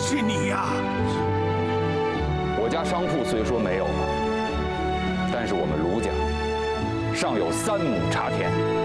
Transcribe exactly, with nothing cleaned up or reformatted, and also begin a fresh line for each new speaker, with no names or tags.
是你呀！
我家商铺虽说没有了，但是我们卢家尚有三亩茶田。